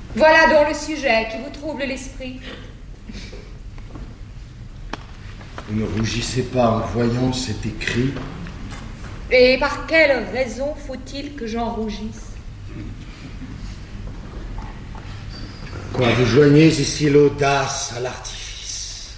Voilà donc le sujet qui vous trouble l'esprit. Vous ne rougissez pas en voyant cet écrit? Et par quelle raison faut-il que j'en rougisse? Quoi, vous joignez ici l'audace à l'artifice?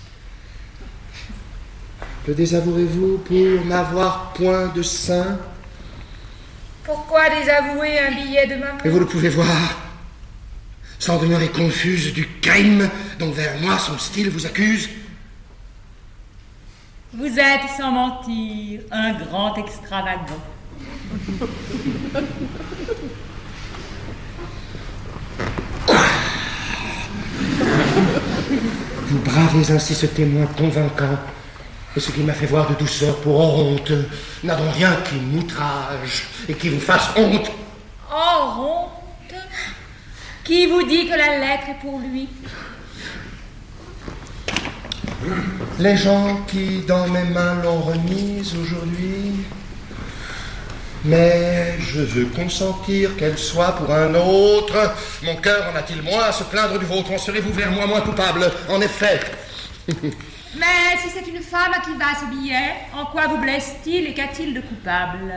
Le désavouerez-vous pour n'avoir point de sein? Pourquoi désavouer un billet de ma main? Et vous le pouvez voir, sans demeurer confuse du crime dont vers moi son style vous accuse. Vous êtes, sans mentir, un grand extravagant. Vous bravez ainsi ce témoin convaincant, et ce qui m'a fait voir de douceur pour honte n'a donc rien qui m'outrage et qui vous fasse honte. Oh, honte? Qui vous dit que la lettre est pour lui? Les gens qui, dans mes mains, l'ont remise aujourd'hui. Mais je veux consentir qu'elle soit pour un autre. Mon cœur en a-t-il moins à se plaindre du vôtre? En serez-vous vers moi moins coupable? En effet. Mais si c'est une femme à qui va ce billet, en quoi vous blesse-t-il et qu'a-t-il de coupable?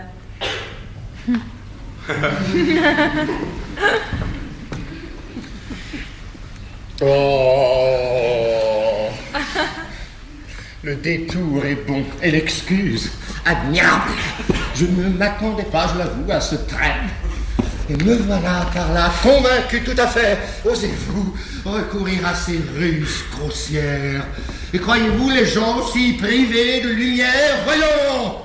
Oh, le détour est bon et l'excuse admirable. Je ne m'attendais pas, je l'avoue, à ce trait. Et me voilà par là, convaincu tout à fait. Osez-vous recourir à ces ruses grossières? Et croyez-vous les gens aussi privés de lumière? Voyons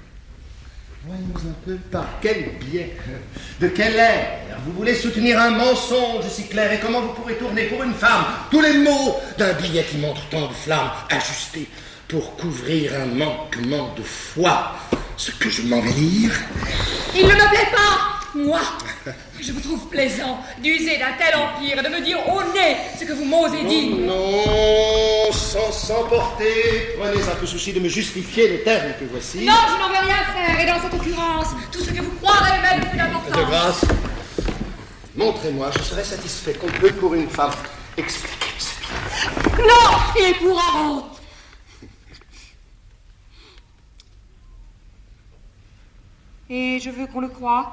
un peu par quel biais, de quel air vous voulez soutenir un mensonge si clair, et comment vous pourrez tourner pour une femme tous les mots d'un billet qui montre tant de flammes ajustées pour couvrir un manquement de foi. Ce que je m'en vais lire. Il ne me plaît pas, moi. Je vous trouve plaisant d'user d'un tel empire et de me dire au nez ce que vous m'osez dire. Non, sans s'emporter. Prenez un peu souci de me justifier les termes que voici. Non, je n'en veux rien faire, et dans cette occurrence, tout ce que vous croirez même plus d'importance. De grâce, montrez-moi, je serai satisfait qu'on peut pour une femme expliquer ce billet. Non, il est pour honte. Et je veux qu'on le croie.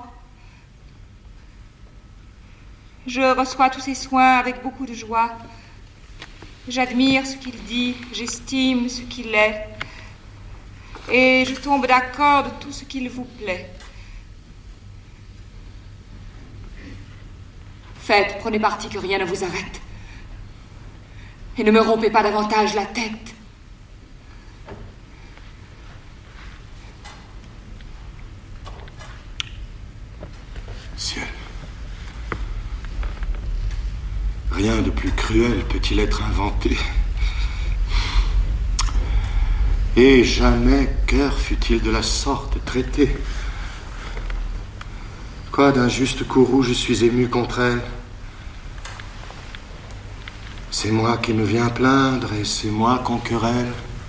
Je reçois tous ces soins avec beaucoup de joie. J'admire ce qu'il dit, j'estime ce qu'il est. Et je tombe d'accord de tout ce qu'il vous plaît. Faites, prenez parti que rien ne vous arrête. Et ne me rompez pas davantage la tête. Ciel. Rien de plus cruel peut-il être inventé. Et jamais cœur fut-il de la sorte traité. Quoi d'un juste courroux je suis ému contre elle. C'est moi qui me viens plaindre et c'est moi qu'on querelle.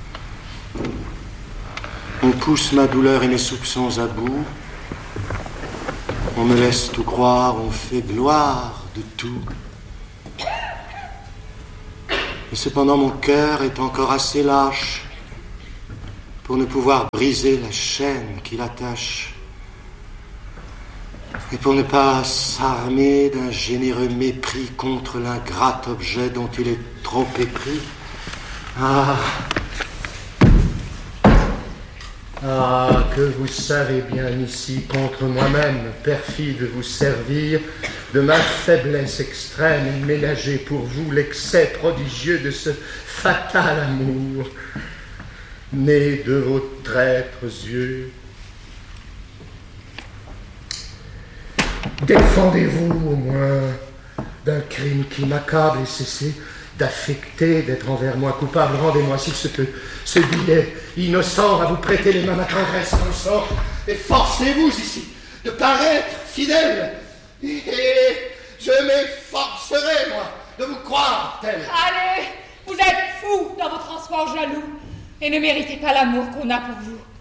On pousse ma douleur et mes soupçons à bout. On me laisse tout croire, on fait gloire de tout. Et cependant mon cœur est encore assez lâche pour ne pouvoir briser la chaîne qui l'attache. Et pour ne pas s'armer d'un généreux mépris contre l'ingrat objet dont il est trop épris. Ah, que vous savez bien ici, contre moi-même, perfide, vous servir de ma faiblesse extrême et ménager pour vous l'excès prodigieux de ce fatal amour, né de vos traîtres yeux. Défendez-vous au moins d'un crime qui m'accable et cessez d'affecter d'être envers moi coupable. Rendez-moi s'il se peut ce billet innocent à vous prêter les mains ma tendresse consort et forcez-vous ici de paraître fidèle et je m'efforcerai moi de vous croire tel. Allez, vous êtes fou dans votre transport jaloux et ne méritez pas l'amour qu'on a pour vous.